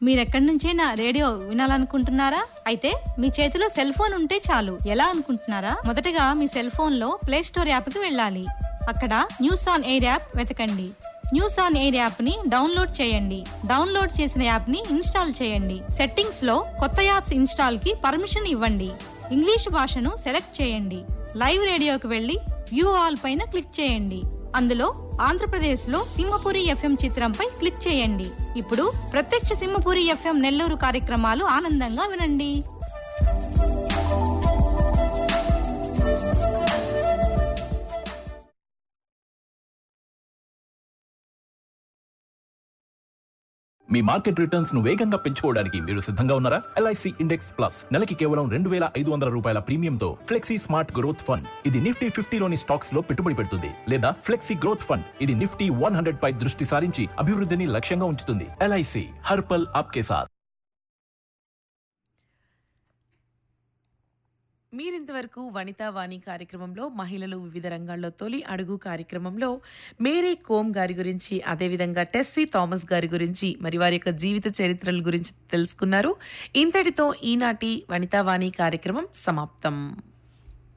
మీరెక్కడి నుంచైనా రేడియో వినాలనుకుంటున్నారా? అయితే మీ చేతిలో సెల్ ఫోన్ ఉంటే చాలు. ఎలా అనుకుంటున్నారా? మొదటగా మీ సెల్ ఫోన్ లో ప్లే స్టోర్ యాప్ కి వెళ్ళాలి. అక్కడ న్యూస్ ఆన్ ఎయిర్ యాప్ వెతకండి. న్యూస్ ఆన్ ఎయిర్ యాప్ ని డౌన్లోడ్ చేయండి. డౌన్లోడ్ చేసిన యాప్ ని ఇన్స్టాల్ చేయండి. సెట్టింగ్స్ లో కొత్త యాప్స్ ఇన్స్టాల్ కి పర్మిషన్ ఇవ్వండి. ఇంగ్లీష్ భాషను సెలెక్ట్ చేయండి. లైవ్ రేడియోకి వెళ్లి వ్యూ ఆల్ పైన క్లిక్ చేయండి. అందులో ఆంధ్రప్రదేశ్ లో సింహపురి ఎఫ్ఎం చిత్రంపై క్లిక్ చేయండి. ఇప్పుడు ప్రత్యక్ష సింహపురి ఎఫ్ఎం నెల్లూరు కార్యక్రమాలు ఆనందంగా వినండి. మీ మార్కెట్ రిటర్న్స్ ను వేగంగా పెంచుకోవడానికి మీరు సిద్ధంగా ఉన్నారా? LIC ఇండెక్స్ ప్లస్ నెలకి కేవలం 2,500 రూపాయల ప్రీమియంతో ఫ్లెక్సీ స్మార్ట్ గ్రోత్ ఫండ్. ఇది నిఫ్టీ 50లోని స్టాక్స్ లో పెట్టుబడి పెడుతుంది, లేదా ఫ్లెక్సీ గ్రోత్ ఫండ్. ఇది నిఫ్టీ 100 పై దృష్టి సారించి అభివృద్ధిని లక్ష్యంగా ఉంచుతుంది. LIC హర్ పల్ ఆప్కే సాత్. మీరింతవరకు వనితా వాణి కార్యక్రమంలో మహిళలు వివిధ రంగాల్లో తొలి అడుగు కార్యక్రమంలో మేరీ కోమ్ గారి గురించి, అదేవిధంగా టెస్సీ థామస్ గారి గురించి, మరి వారి యొక్క జీవిత చరిత్రల గురించి తెలుసుకున్నారు. ఇంతటితో ఈనాటి వనితా వాణి కార్యక్రమం సమాప్తం.